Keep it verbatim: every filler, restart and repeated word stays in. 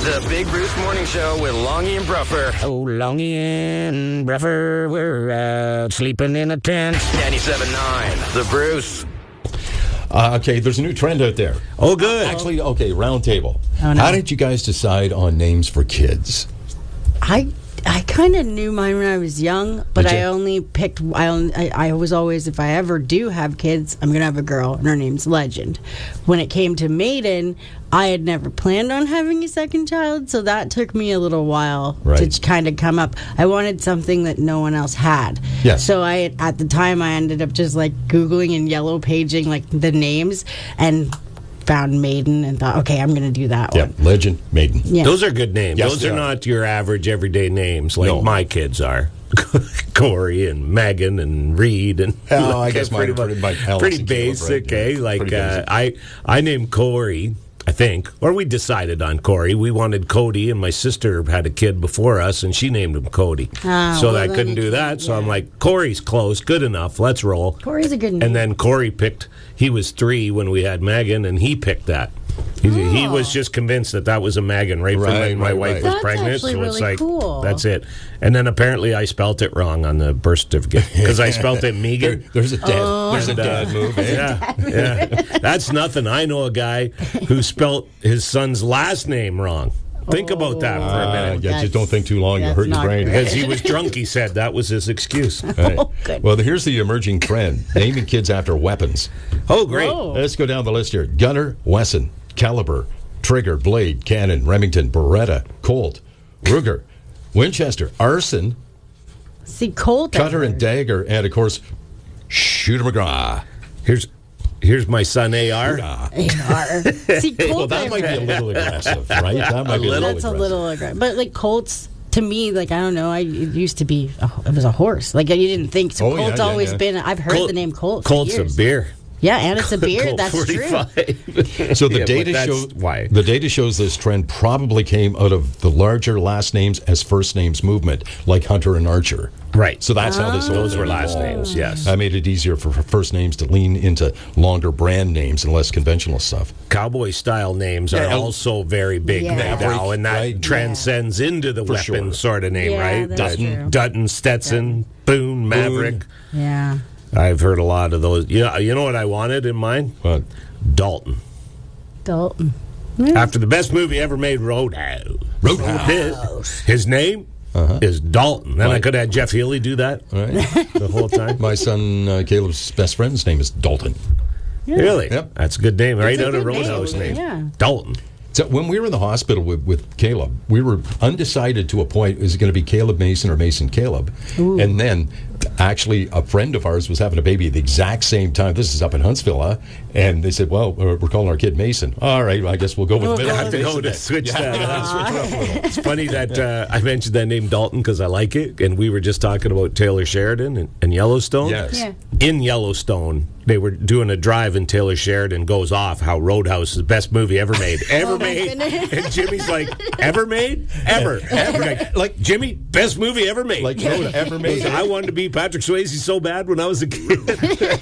The Big Bruce Morning Show with Longy and Bruffer. Oh, Longy and Bruffer, we're out sleeping in a tent. ninety-seven point nine, The Bruce. Uh, okay, there's a new trend out there. Oh, good. Actually, okay, round table. Oh, no. How did you guys decide on names for kids? I I kind of knew mine when I was young, but Did you? I only picked. I, only, I I was always, if I ever do have kids, I'm gonna have a girl, and her name's Legend. When it came to Maiden, I had never planned on having a second child, so that took me a little while Right. to kind of come up. I wanted something that no one else had. Yes. So I, at the time, I ended up just like Googling and yellow paging like the names and found Maiden and thought, okay, I'm going to do that Yeah, one. Legend, Maiden. Yeah. Those are good names. Yes, Those they are are. not your average everyday names like No. my kids are. Corey and Megan and Reed and Oh, I guess mine are pretty, pretty much much- Alex pretty and Caleb, basic, right? eh? Yeah, Like pretty uh, basic. I, I named Corey, I think, or we decided on Corey. We wanted Cody, and my sister had a kid before us, and she named him Cody. Ah, so well, I then couldn't you do can- that. So I'm yeah. like, Corey's close, good enough. Let's roll. Corey's a good name. And then Corey picked. He was three when we had Megan, and he picked that. He, he was just convinced that that was a Megan right, from Right, when my right, wife right. was That's pregnant. actually So it's really like cool. that's it. And then apparently I spelt it wrong on the birth certificate because I spelt it There, Megan. there's a dad. Oh. There's a dad move. Eh? Yeah, yeah. That's nothing. I know a guy who spelt his son's last name wrong. Think about that for a Uh, minute. yeah, just don't think too long. You'll That's hurt your not brain. good. Because he was drunk, he said that was his excuse. Right. Oh, good. Well, here's the emerging trend: naming kids after weapons. Oh, great. Whoa. Let's go down the list here: Gunner, Wesson, Caliber, Trigger, Blade, Cannon, Remington, Beretta, Colt, Ruger, Winchester, Arson, See, Colt. I Cutter, and heard. Dagger, and of course, Shooter McGraw. Here's here's my son A R. Ah. A R. See, Colt. Well, that I might be a heard. little aggressive, right? That might be a little That's a aggressive. little aggressive. But like Colts, to me, like I don't know, I it used to be a, it was a horse. Like you didn't think so. Oh, yeah, Colt's yeah, always yeah. been. I've heard Colt- the name Colt. for Colt's a years. beer. Yeah, and it's a beer. Colt That's true. forty-five. So the Yeah, but data that's shows why. the data shows this trend probably came out of the larger last names as first names movement, like Hunter and Archer. Right. So that's how this whole Those thing were last evolved. names, yes. That made it easier for for first names to lean into longer brand names and less conventional stuff. Cowboy style names are Yeah. also very big Yeah. now, and that Right. transcends into the For weapon sure. sort of name, Yeah, right? that's Dutton, true. Dutton, Stetson, Boone, Maverick. Yeah. I've heard a lot of those. You know, you know what I wanted in mine? But Dalton. Dalton. After the best movie ever made, Roadhouse. Roadhouse. His, his name is Dalton. Then I Right. could have had Jeff Healy do that right. the whole time. My son uh, Caleb's best friend's name is Dalton. Really? Yep. That's a good name. Right a out of good name, Roadhouse name. yeah. Dalton. So when we were in the hospital with, with Caleb, we were undecided to a point, is it going to be Caleb Mason or Mason Caleb? And then actually a friend of ours was having a baby at the exact same time. This is up in Huntsville, huh? And they said, well, we're we're calling our kid Mason. All right, well, I guess we'll go with We'll the go middle. I have to name. go to switch Yeah, that yeah, up. switch it up a little. It's funny that uh, I mentioned that name Dalton because I like it, and we were just talking about Taylor Sheridan and, and Yellowstone. Yes. Yeah. In Yellowstone, they were doing a drive, and Taylor Sheridan goes off how Roadhouse is the best movie ever made. Ever Oh, my made. goodness. And Jimmy's like, ever made? Ever. ever. Like, like, Jimmy, best movie ever made. Like Road ever made. I wanted to be Patrick Swayze so bad when I was a kid.